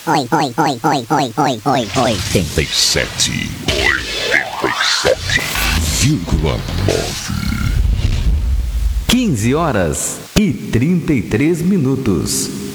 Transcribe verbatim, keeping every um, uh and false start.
oi, oi, oi, oi, oi, oi, oi, oitenta e sete. oitenta e sete vírgula nove. quinze horas e trinta e três minutos.